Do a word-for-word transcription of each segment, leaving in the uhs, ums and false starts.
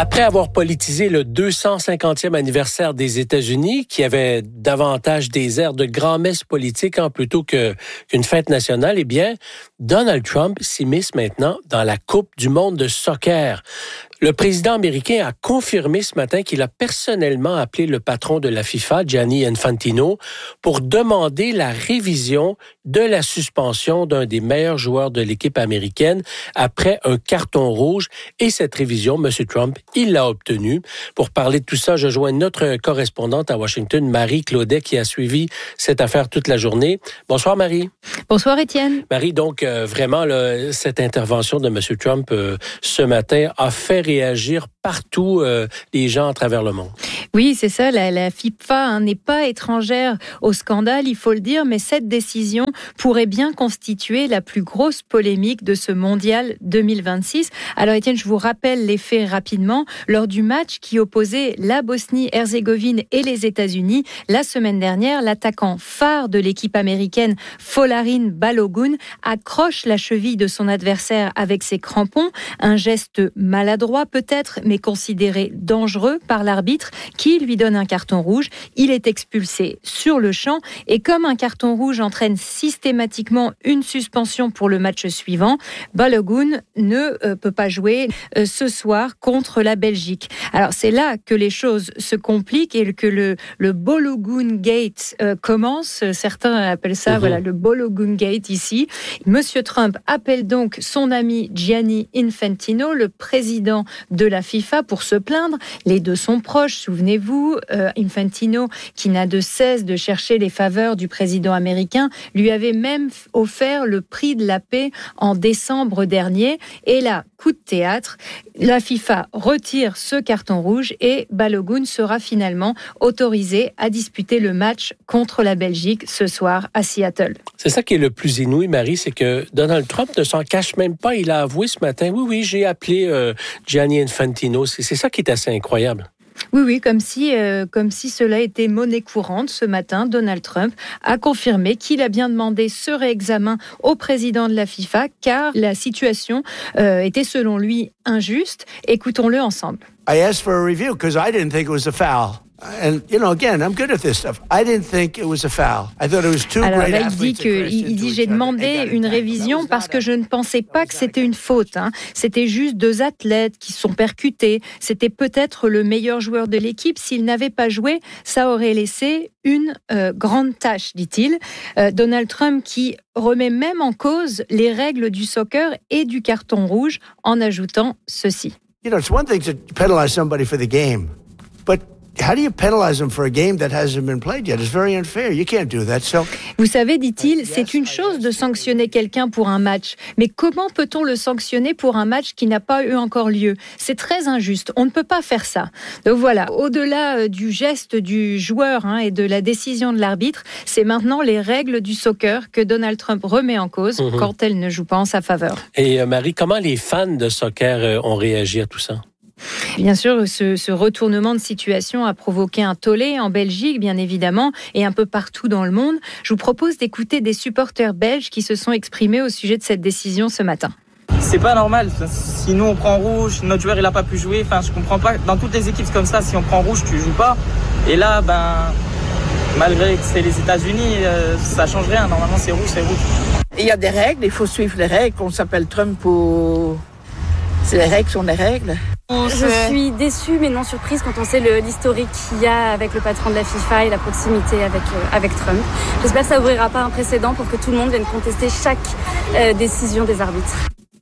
Après avoir politisé le deux cent cinquantième anniversaire des États-Unis, qui avait davantage des airs de grand-messe politique hein, plutôt que, qu'une fête nationale, eh bien, Donald Trump s'immisce maintenant dans la Coupe du monde de soccer. Le président américain a confirmé ce matin qu'il a personnellement appelé le patron de la FIFA, Gianni Infantino, pour demander la révision de la suspension d'un des meilleurs joueurs de l'équipe américaine après un carton rouge. Et cette révision, M. Trump, il l'a obtenue. Pour parler de tout ça, je joins notre correspondante à Washington, Marie Claudet, qui a suivi cette affaire toute la journée. Bonsoir, Marie. Bonsoir, Étienne. Marie, donc, euh, vraiment, là, cette intervention de M. Trump euh, ce matin a fait réagir partout euh, les gens à travers le monde. Oui, c'est ça. La, la FIFA hein, n'est pas étrangère au scandale, il faut le dire, mais cette décision pourrait bien constituer la plus grosse polémique de ce mondial deux mille vingt-six. Alors, Étienne, je vous rappelle les faits rapidement. Lors du match qui opposait la Bosnie-Herzégovine et les États-Unis, la semaine dernière, l'attaquant phare de l'équipe américaine, Folarin Balogun, accroche la cheville de son adversaire avec ses crampons. Un geste maladroit peut-être, mais considéré dangereux par l'arbitre qui lui donne un carton rouge. Il est expulsé sur le champ et comme un carton rouge entraîne systématiquement une suspension pour le match suivant, Balogun ne euh, peut pas jouer euh, ce soir contre la Belgique. Alors c'est là que les choses se compliquent et que le, le Balogun Gate euh, commence. Certains appellent ça mmh. voilà, le Balogun Gate ici. Monsieur Trump appelle donc son ami Gianni Infantino, le président de la FIFA, pour se plaindre. Les deux sont proches, souvenez-vous. Euh, Infantino, qui n'a de cesse de chercher les faveurs du président américain, lui avait même offert le prix de la paix en décembre dernier. Et là, coup de théâtre, la FIFA retire ce carton rouge et Balogun sera finalement autorisé à disputer le match contre la Belgique ce soir à Seattle. C'est ça qui est le plus inouï, Marie, c'est que Donald Trump ne s'en cache même pas. Il a avoué ce matin, oui, oui, j'ai appelé euh, Gianni Infantino. C'est, c'est ça qui est assez incroyable. Oui, oui, comme si, euh, comme si cela était monnaie courante. Ce matin, Donald Trump a confirmé qu'il a bien demandé ce réexamen au président de la FIFA, car la situation euh, était selon lui injuste. Écoutons-le ensemble. I asked for a review because I didn't think it was a foul. And, you know, again, I'm good at this stuff. I didn't think it was a foul. I thought it was two Alors great là, il dit, que, il dit j'ai demandé une révision parce que je ne pensais pas que c'était une faute. Hein. C'était juste deux athlètes qui sont percutés. C'était peut-être le meilleur joueur de l'équipe. S'il n'avait pas joué, ça aurait laissé une euh, grande tâche, dit-il. Euh, Donald Trump qui remet même en cause les règles du soccer et du carton rouge en ajoutant ceci. You know, it's one thing to penalize somebody for the game, but how do you penalize them for a game that hasn't been played yet? It's very unfair. You can't do that. So, vous savez, dit-il, c'est une chose de sanctionner quelqu'un pour un match, mais comment peut-on le sanctionner pour un match qui n'a pas eu encore lieu? C'est très injuste. On ne peut pas faire ça. Donc voilà, au-delà du geste du joueur hein, et de la décision de l'arbitre, c'est maintenant les règles du soccer que Donald Trump remet en cause mmh. quand elles ne jouent pas en sa faveur. Et euh, Marie, comment les fans de soccer euh, ont réagi à tout ça? Bien sûr, ce, ce retournement de situation a provoqué un tollé en Belgique, bien évidemment, et un peu partout dans le monde. Je vous propose d'écouter des supporters belges qui se sont exprimés au sujet de cette décision ce matin. C'est pas normal. Si nous on prend rouge, notre joueur il a pas pu jouer. Enfin, je comprends pas. Dans toutes les équipes c'est comme ça, si on prend rouge, tu joues pas. Et là, ben, malgré que c'est les États-Unis, euh, ça change rien. Normalement, c'est rouge, c'est rouge. Il y a des règles. Il faut suivre les règles. On s'appelle Trump pour. C'est les règles sont les règles. Je suis déçue mais non surprise quand on sait le, l'historique qu'il y a avec le patron de la FIFA et la proximité avec, euh, avec Trump. J'espère que ça n'ouvrira pas un précédent pour que tout le monde vienne contester chaque euh, décision des arbitres.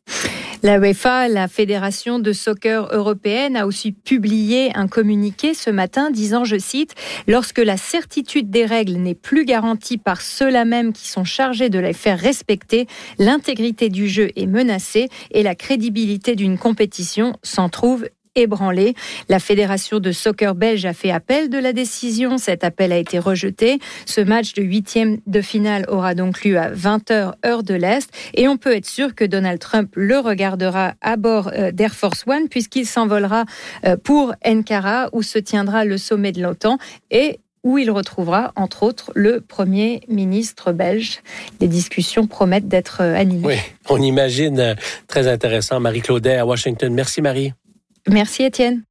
La UEFA, la Fédération de soccer européenne, a aussi publié un communiqué ce matin disant, je cite, « Lorsque la certitude des règles n'est plus garantie par ceux-là même qui sont chargés de les faire respecter, l'intégrité du jeu est menacée et la crédibilité d'une compétition s'en trouve ébranlée. » La Fédération de soccer belge a fait appel de la décision. Cet appel a été rejeté. Ce match de huitième de finale aura donc lieu à vingt heures, heure de l'Est. Et on peut être sûr que Donald Trump le regardera à bord d'Air Force One puisqu'il s'envolera pour Ankara où se tiendra le sommet de l'OTAN et où il retrouvera, entre autres, le Premier ministre belge. Les discussions promettent d'être animées. Oui, on imagine. Très intéressant. Marie Claudet à Washington. Merci, Marie. Merci, Étienne.